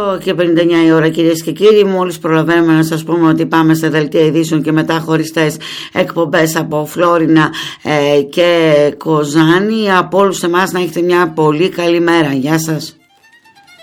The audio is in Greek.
και 59 η ώρα, κυρίες και κύριοι. Μόλις προλαβαίνουμε να σας πούμε ότι πάμε σε δελτία ειδήσεων και μετά χωριστές εκπομπές από Φλόρινα και Κοζάνη. Από όλους εμάς να έχετε μια πολύ καλή μέρα. Γεια σας.